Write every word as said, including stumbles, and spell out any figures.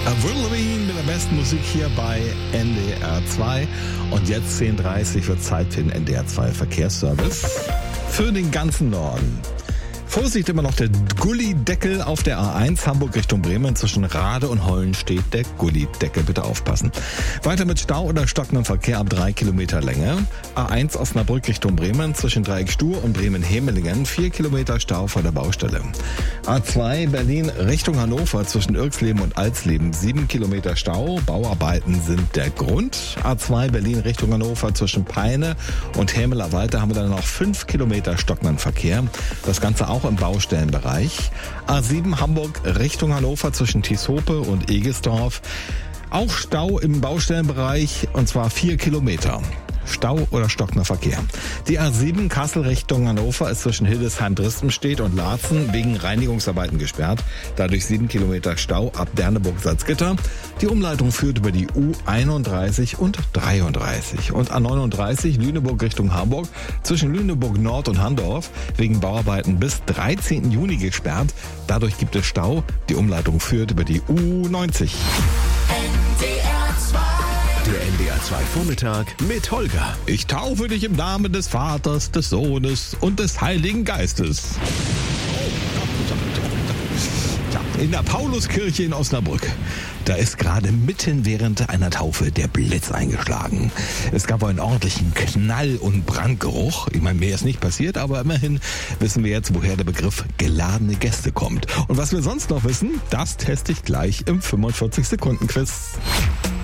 Avril Lavigne mit der besten Musik hier bei N D R zwei. Und jetzt zehn Uhr dreißig wird Zeit für den N D R zwei Verkehrsservice für den ganzen Norden. Vorsicht, immer noch der Gullideckel auf der A eins Hamburg Richtung Bremen. Zwischen Rade und Hollen steht der Gullideckel. Bitte aufpassen. Weiter mit Stau oder stockendem Verkehr ab drei Kilometer Länge. A eins Osnabrück Richtung Bremen. Zwischen Dreieck Stur und Bremen-Hemelingen. vier Kilometer Stau vor der Baustelle. A zwei Berlin Richtung Hannover. Zwischen Irksleben und Alsleben. sieben Kilometer Stau. Bauarbeiten sind der Grund. A zwei Berlin Richtung Hannover. Zwischen Peine und Hämeler Walde haben wir dann noch fünf Kilometer stockenden Verkehr. Das Ganze auch im Baustellenbereich. A sieben Hamburg Richtung Hannover zwischen Tieshope und Egesdorf. Auch Stau im Baustellenbereich und zwar vier Kilometer. Stau oder stockender Verkehr. Die A sieben Kassel Richtung Hannover ist zwischen Hildesheim-Dristenstedt und Laatzen wegen Reinigungsarbeiten gesperrt. Dadurch sieben Kilometer Stau ab Derneburg-Salzgitter. Die Umleitung führt über die U einunddreißig und dreiunddreißig. Und A neununddreißig Lüneburg Richtung Hamburg zwischen Lüneburg Nord und Handorf wegen Bauarbeiten bis dreizehnten Juni gesperrt. Dadurch gibt es Stau. Die Umleitung führt über die U neunzig. Der N D R zwei Vormittag mit Holger. Ich taufe dich im Namen des Vaters, des Sohnes und des Heiligen Geistes. In der Pauluskirche in Osnabrück. Da ist gerade mitten während einer Taufe der Blitz eingeschlagen. Es gab einen ordentlichen Knall- und Brandgeruch. Ich meine, mehr ist nicht passiert, aber immerhin wissen wir jetzt, woher der Begriff geladene Gäste kommt. Und was wir sonst noch wissen, das teste ich gleich im fünfundvierzig Sekunden Quiz.